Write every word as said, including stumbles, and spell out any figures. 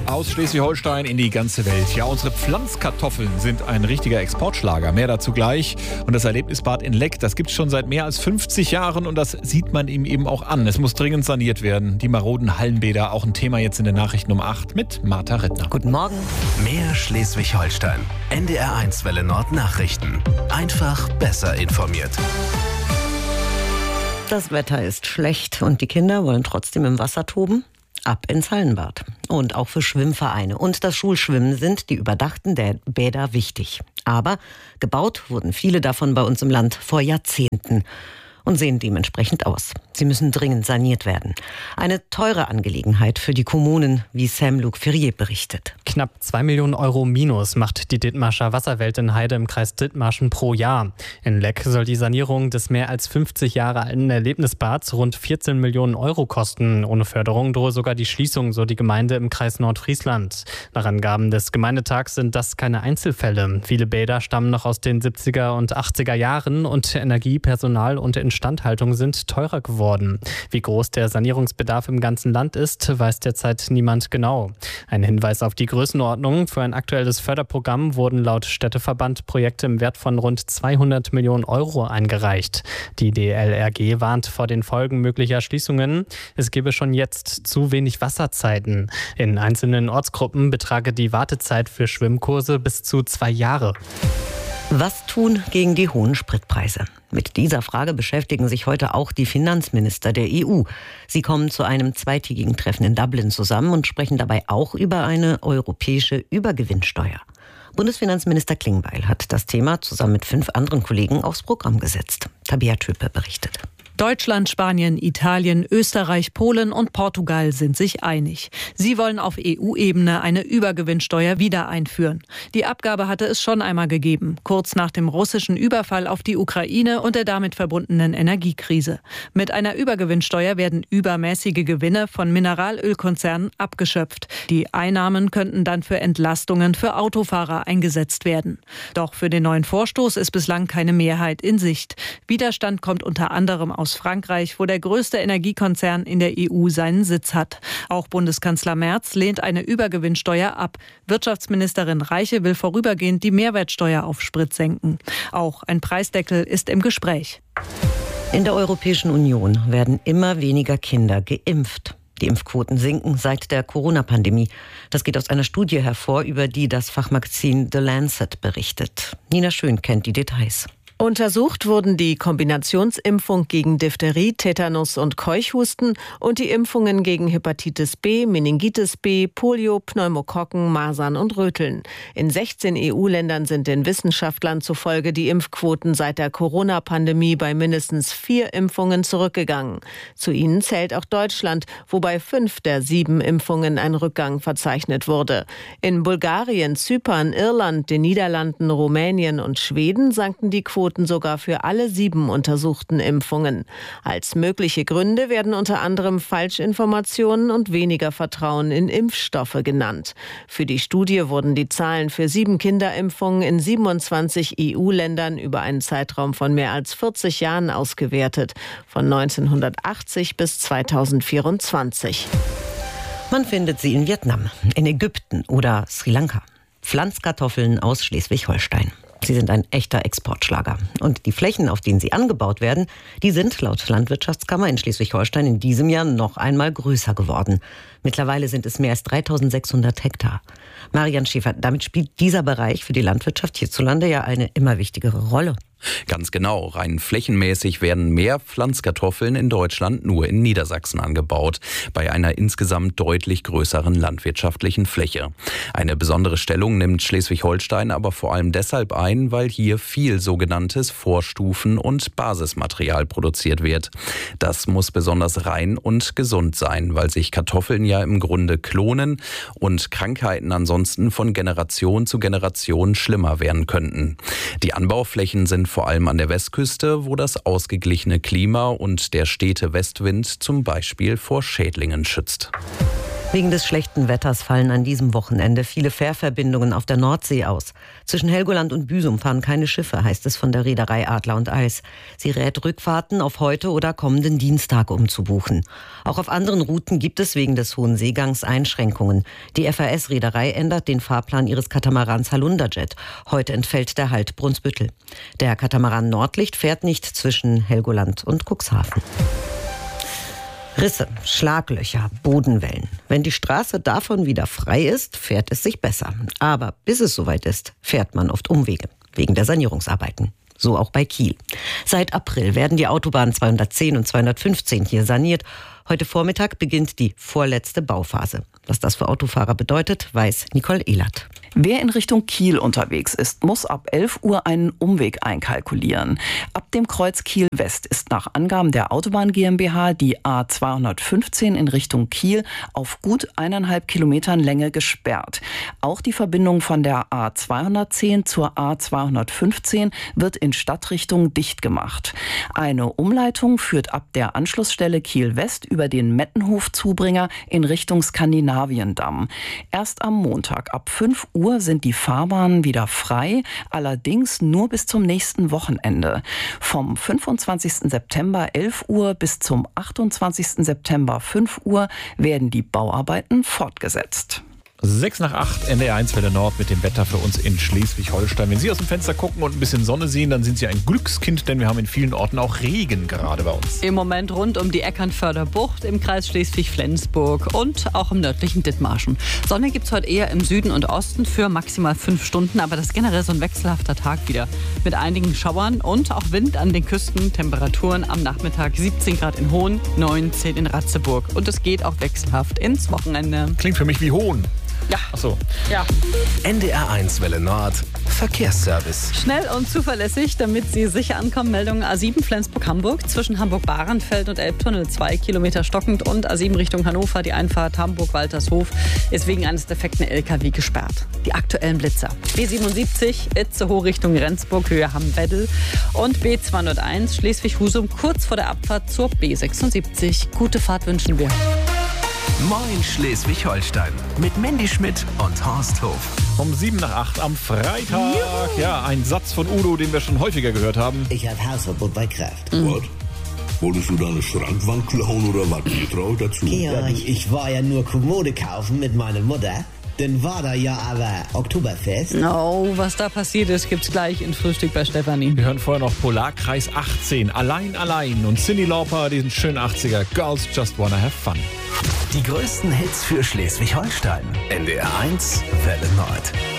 Aus Schleswig-Holstein in die ganze Welt. Ja, unsere Pflanzkartoffeln sind ein richtiger Exportschlager. Mehr dazu gleich. Und das Erlebnisbad in Leck, das gibt es schon seit mehr als fünfzig Jahren und das sieht man ihm eben auch an. Es muss dringend saniert werden. Die maroden Hallenbäder, auch ein Thema jetzt in den Nachrichten um acht mit Martha Rittner. Guten Morgen. Mehr Schleswig-Holstein. N D R eins Welle Nord Nachrichten. Einfach besser informiert. Das Wetter ist schlecht und die Kinder wollen trotzdem im Wasser toben. Ab ins Hallenbad. Und auch für Schwimmvereine und das Schulschwimmen sind die überdachten Bäder wichtig. Aber gebaut wurden viele davon bei uns im Land vor Jahrzehnten und sehen dementsprechend aus. Sie müssen dringend saniert werden. Eine teure Angelegenheit für die Kommunen, wie Sam-Luc Ferrier berichtet. Knapp zwei Millionen Euro Minus macht die Dithmarscher Wasserwelt in Heide im Kreis Dithmarschen pro Jahr. In Leck soll die Sanierung des mehr als fünfzig Jahre alten Erlebnisbads rund vierzehn Millionen Euro kosten. Ohne Förderung drohe sogar die Schließung, so die Gemeinde im Kreis Nordfriesland. Nach Angaben des Gemeindetags sind das keine Einzelfälle. Viele Bäder stammen noch aus den siebziger und achtziger Jahren und Energie, Personal und Instandhaltung sind teurer geworden. Wie groß der Sanierungsbedarf im ganzen Land ist, weiß derzeit niemand genau. Ein Hinweis auf die Größenordnung: Für ein aktuelles Förderprogramm wurden laut Städteverband Projekte im Wert von rund zweihundert Millionen Euro eingereicht. Die D L R G warnt vor den Folgen möglicher Schließungen. Es gebe schon jetzt zu wenig Wasserzeiten. In einzelnen Ortsgruppen betrage die Wartezeit für Schwimmkurse bis zu zwei Jahre. Was tun gegen die hohen Spritpreise? Mit dieser Frage beschäftigen sich heute auch die Finanzminister der E U. Sie kommen zu einem zweitägigen Treffen in Dublin zusammen und sprechen dabei auch über eine europäische Übergewinnsteuer. Bundesfinanzminister Klingbeil hat das Thema zusammen mit fünf anderen Kollegen aufs Programm gesetzt. Tabea Töpe berichtet. Deutschland, Spanien, Italien, Österreich, Polen und Portugal sind sich einig. Sie wollen auf E U-Ebene eine Übergewinnsteuer wieder einführen. Die Abgabe hatte es schon einmal gegeben, kurz nach dem russischen Überfall auf die Ukraine und der damit verbundenen Energiekrise. Mit einer Übergewinnsteuer werden übermäßige Gewinne von Mineralölkonzernen abgeschöpft. Die Einnahmen könnten dann für Entlastungen für Autofahrer eingesetzt werden. Doch für den neuen Vorstoß ist bislang keine Mehrheit in Sicht. Widerstand kommt unter anderem aus Frankreich, wo der größte Energiekonzern in der E U seinen Sitz hat. Auch Bundeskanzler Merz lehnt eine Übergewinnsteuer ab. Wirtschaftsministerin Reiche will vorübergehend die Mehrwertsteuer auf Sprit senken. Auch ein Preisdeckel ist im Gespräch. In der Europäischen Union werden immer weniger Kinder geimpft. Die Impfquoten sinken seit der Corona-Pandemie. Das geht aus einer Studie hervor, über die das Fachmagazin The Lancet berichtet. Nina Schön kennt die Details. Untersucht wurden die Kombinationsimpfung gegen Diphtherie, Tetanus und Keuchhusten und die Impfungen gegen Hepatitis B, Meningitis B, Polio, Pneumokokken, Masern und Röteln. In sechzehn E U-Ländern sind den Wissenschaftlern zufolge die Impfquoten seit der Corona-Pandemie bei mindestens vier Impfungen zurückgegangen. Zu ihnen zählt auch Deutschland, wo bei fünf der sieben Impfungen ein Rückgang verzeichnet wurde. In Bulgarien, Zypern, Irland, den Niederlanden, Rumänien und Schweden sanken die Quoten sogar für alle sieben untersuchten Impfungen. Als mögliche Gründe werden unter anderem Falschinformationen und weniger Vertrauen in Impfstoffe genannt. Für die Studie wurden die Zahlen für sieben Kinderimpfungen in siebenundzwanzig E U-Ländern über einen Zeitraum von mehr als vierzig Jahren ausgewertet, von neunzehnhundertachtzig bis zweitausendvierundzwanzig. Man findet sie in Vietnam, in Ägypten oder Sri Lanka. Pflanzkartoffeln aus Schleswig-Holstein. Sie sind ein echter Exportschlager. Und die Flächen, auf denen sie angebaut werden, die sind laut Landwirtschaftskammer in Schleswig-Holstein in diesem Jahr noch einmal größer geworden. Mittlerweile sind es mehr als dreitausendsechshundert Hektar. Marian Schäfer, damit spielt dieser Bereich für die Landwirtschaft hierzulande ja eine immer wichtigere Rolle. Ganz genau. Rein flächenmäßig werden mehr Pflanzkartoffeln in Deutschland nur in Niedersachsen angebaut, bei einer insgesamt deutlich größeren landwirtschaftlichen Fläche. Eine besondere Stellung nimmt Schleswig-Holstein aber vor allem deshalb ein, weil hier viel sogenanntes Vorstufen- und Basismaterial produziert wird. Das muss besonders rein und gesund sein, weil sich Kartoffeln ja im Grunde klonen und Krankheiten ansonsten von Generation zu Generation schlimmer werden könnten. Die Anbauflächen sind vor allem an der Westküste, wo das ausgeglichene Klima und der stete Westwind zum Beispiel vor Schädlingen schützt. Wegen des schlechten Wetters fallen an diesem Wochenende viele Fährverbindungen auf der Nordsee aus. Zwischen Helgoland und Büsum fahren keine Schiffe, heißt es von der Reederei Adler und Eis. Sie rät, Rückfahrten auf heute oder kommenden Dienstag umzubuchen. Auch auf anderen Routen gibt es wegen des hohen Seegangs Einschränkungen. Die F A S-Reederei ändert den Fahrplan ihres Katamarans Halunderjet. Heute entfällt der Halt Brunsbüttel. Der Katamaran Nordlicht fährt nicht zwischen Helgoland und Cuxhaven. Risse, Schlaglöcher, Bodenwellen. Wenn die Straße davon wieder frei ist, fährt es sich besser. Aber bis es soweit ist, fährt man oft Umwege, wegen der Sanierungsarbeiten. So auch bei Kiel. Seit April werden die Autobahnen zweihundertzehn und zweihundertfünfzehn hier saniert. Heute Vormittag beginnt die vorletzte Bauphase. Was das für Autofahrer bedeutet, weiß Nicole Ehlert. Wer in Richtung Kiel unterwegs ist, muss ab elf Uhr einen Umweg einkalkulieren. Ab dem Kreuz Kiel West ist nach Angaben der Autobahn GmbH die A zweihundertfünfzehn in Richtung Kiel auf gut eineinhalb Kilometern Länge gesperrt. Auch die Verbindung von der A zweihundertzehn zur A zweihundertfünfzehn wird in Stadtrichtung dicht gemacht. Eine Umleitung führt ab der Anschlussstelle Kiel West über den Mettenhof-Zubringer in Richtung Skandinaviendamm. Erst am Montag ab fünf Uhr sind die Fahrbahnen wieder frei, allerdings nur bis zum nächsten Wochenende. Vom fünfundzwanzigsten September elf Uhr bis zum achtundzwanzigsten September fünf Uhr werden die Bauarbeiten fortgesetzt. sechs nach acht, N D R eins Welle Nord mit dem Wetter für uns in Schleswig-Holstein. Wenn Sie aus dem Fenster gucken und ein bisschen Sonne sehen, dann sind Sie ein Glückskind, denn wir haben in vielen Orten auch Regen gerade bei uns. Im Moment rund um die Eckernförder Bucht im Kreis Schleswig-Flensburg und auch im nördlichen Dithmarschen. Sonne gibt es heute eher im Süden und Osten für maximal fünf Stunden, aber das ist generell so ein wechselhafter Tag wieder. Mit einigen Schauern und auch Wind an den Küsten, Temperaturen am Nachmittag siebzehn Grad in Hohn, neunzehn in Ratzeburg. Und es geht auch wechselhaft ins Wochenende. Klingt für mich wie Hohn. Ja. Ach so. Ja. N D R eins Welle Nord, Verkehrsservice. Schnell und zuverlässig, damit Sie sicher ankommen. Meldung A sieben Flensburg-Hamburg zwischen Hamburg-Bahrenfeld und Elbtunnel. Zwei Kilometer stockend und A sieben Richtung Hannover. Die Einfahrt Hamburg-Waltershof ist wegen eines defekten L K W gesperrt. Die aktuellen Blitzer. B siebenundsiebzig Itzehoe Richtung Rendsburg, Höhe Hamm-Weddel. Und B zweihunderteins Schleswig-Husum kurz vor der Abfahrt zur B sechsundsiebzig. Gute Fahrt wünschen wir. Moin Schleswig-Holstein mit Mandy Schmidt und Horst Hof. Um sieben nach acht am Freitag. Juhu. Ja, ein Satz von Udo, den wir schon häufiger gehört haben. Ich habe Hausverbot bei Kraft. Mhm. Was? Wolltest du deine Schrankwand klauen oder was? Ich trau dazu. Georg, ich war ja nur Kommode kaufen mit meiner Mutter. Dann war da ja aber Oktoberfest. Oh, was da passiert ist, gibt's gleich in Frühstück bei Stefanie. Wir hören vorher noch Polarkreis achtzehn, Allein, Allein und Cyndi Lauper, diesen schönen achtziger, Girls Just Wanna Have Fun. Die größten Hits für Schleswig-Holstein. N D R eins Welle Nord.